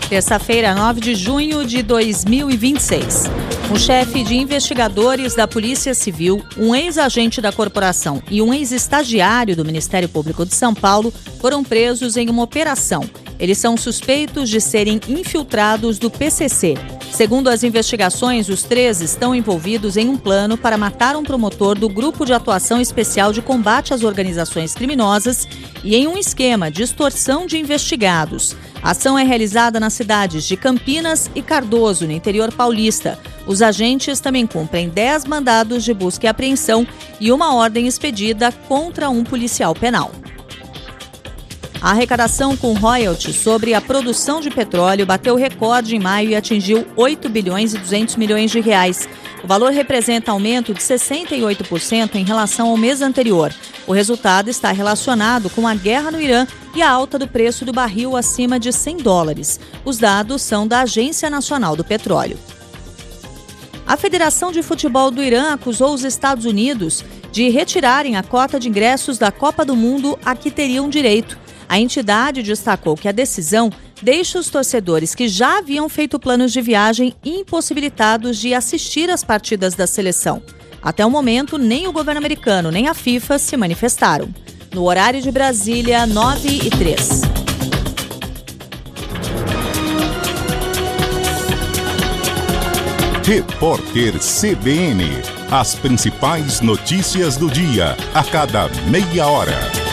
Terça-feira, 9 de junho de 2026. O chefe de investigadores da Polícia Civil, um ex-agente da corporação e um ex-estagiário do Ministério Público de São Paulo foram presos em uma operação. Eles são suspeitos de serem infiltrados do PCC. Segundo as investigações, os três estão envolvidos em um plano para matar um promotor do Grupo de Atuação Especial de Combate às Organizações Criminosas e em um esquema de extorsão de investigados. A ação é realizada nas cidades de Campinas e Cardoso, no interior paulista. Os agentes também cumprem 10 mandados de busca e apreensão e uma ordem expedida contra um policial penal. A arrecadação com royalties sobre a produção de petróleo bateu recorde em maio e atingiu 8 bilhões e 200 milhões de reais. O valor representa aumento de 68% em relação ao mês anterior. O resultado está relacionado com a guerra no Irã e a alta do preço do barril acima de $100. Os dados são da Agência Nacional do Petróleo. A Federação de Futebol do Irã acusou os Estados Unidos de retirarem a cota de ingressos da Copa do Mundo a que teriam direito. A entidade destacou que a decisão deixa os torcedores que já haviam feito planos de viagem impossibilitados de assistir às partidas da seleção. Até o momento, nem o governo americano nem a FIFA se manifestaram. No horário de Brasília, 9h03. Repórter CBN. As principais notícias do dia, a cada meia hora.